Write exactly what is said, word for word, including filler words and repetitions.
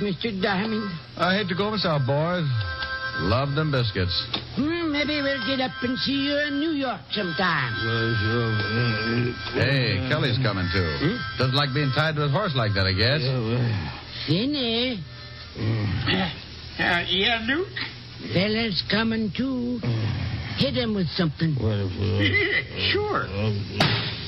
Mister Diamond? I hate to go myself, boys. Love them biscuits. Hmm, maybe we'll get up and see you in New York sometime. Hey, Kelly's coming, too. Hmm? Doesn't like being tied to his horse like that, I guess. Finney. Uh, yeah, Luke? Fella's coming, too. Hit him with something. Sure.